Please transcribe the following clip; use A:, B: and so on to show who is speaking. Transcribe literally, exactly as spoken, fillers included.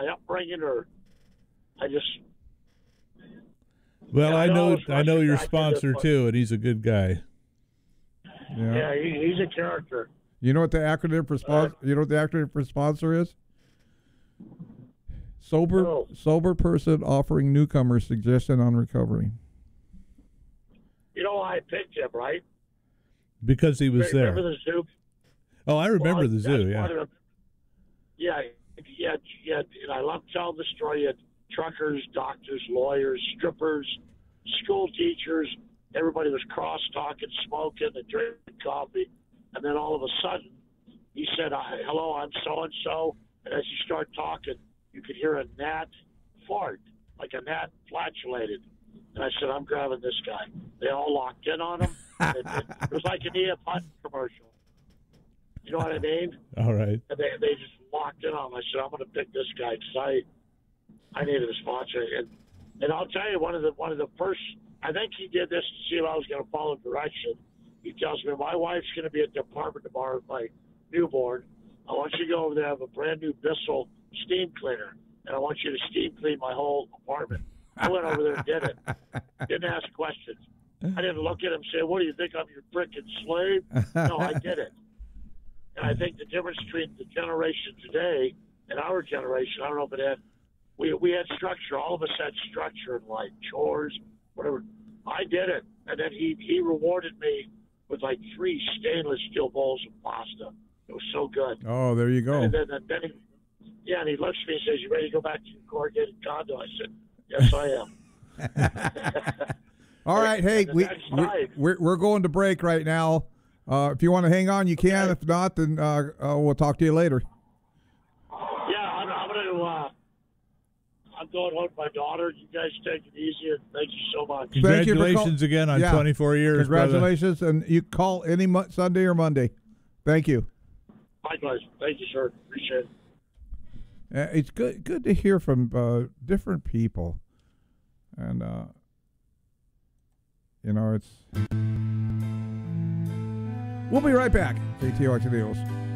A: my upbringing, or I just.
B: Well,
A: yeah,
B: I know
A: I,
B: I know your
A: back
B: sponsor
A: into-
B: too, and he's a good guy.
C: Yeah.
A: Yeah, he, he's a character.
C: You know what the acronym for sponsor? You know what the acronym for sponsor is? Sober,
A: No.
C: sober person offering newcomers suggestion on recovery.
A: You know why I picked him, right?
B: Because he was
A: Remember
B: there.
A: the zoo?
B: Oh, I remember
A: Well,
B: the
A: that's
B: zoo, yeah.
A: part of the- Yeah, yeah, yeah. And I love telling the story. You had truckers, doctors, lawyers, strippers, school teachers. Everybody was cross-talking, smoking, and drinking coffee. And then all of a sudden, he said, hello, I'm so-and-so. And as you start talking, you could hear a gnat fart, like a gnat flatulated. And I said, I'm grabbing this guy. They all locked in on him. it, it, it was like an E F Hutton commercial. You know what I mean?
B: All right.
A: And they, they just locked in on him. I said, I'm going to pick this guy because I, I needed a sponsor. And, and I'll tell you, one of the one of the first, I think he did this to see if I was going to follow direction. He tells me, my wife's going to be at the apartment tomorrow with my newborn. I want you to go over there and have a brand new Bissell steam cleaner, and I want you to steam clean my whole apartment. I went over there and did it. Didn't ask questions. I didn't look at him and say, what do you think, I'm your frickin' slave? No, I did it. And I think the difference between the generation today and our generation, I don't know if it had, we, we had structure. All of us had structure in life, chores, whatever. I did it. And then he, he rewarded me with like three stainless steel bowls of pasta. It was so good.
C: Oh, there you go.
A: And then, and then he, yeah, and he looks at me and says, you ready to go back to your corrugated condo? I said, yes, I am.
C: All right, hey,
A: And
C: we,
A: that's
C: we
A: life.
C: we're we're going to break right now. Uh, if you want to hang on, you can.
A: Okay.
C: If not, then uh, uh, we'll talk to you later.
A: Yeah, I'm, I'm going to, uh, I'm going home with my daughter. You guys take it easy, and thank you so much.
C: Thank you for
B: Congratulations
C: call-
B: again on
C: Yeah.
B: twenty-four years, brother.
C: Congratulations, and you call any mo- Sunday or Monday. Thank you.
A: Likewise. Thank you, sir. Appreciate it.
C: Uh, it's good good to hear from uh, different people, and uh, you know it's. We'll be right back. K T O X News.